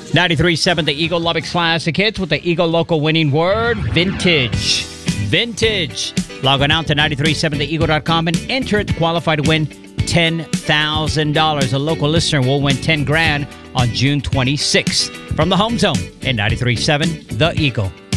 93.7 The Eagle Lubbock's Classic Hits with the Eagle local winning word, vintage. Vintage. Log on out to 937theeagle.com and enter it to qualify to win $10,000. A local listener will win $10,000 on June 26th. From the home zone in 93.7 The Eagle.